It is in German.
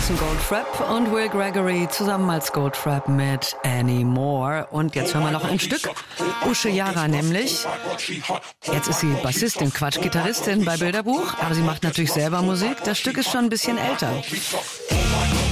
Jackson Goldfrapp und Will Gregory zusammen als Goldfrapp mit Anymore. Und jetzt hören wir noch ein Stück. Usche Yara nämlich. Jetzt ist sie Bassistin, Gitarristin bei Bilderbuch, aber sie macht natürlich selber Musik. Das Stück ist schon ein bisschen älter.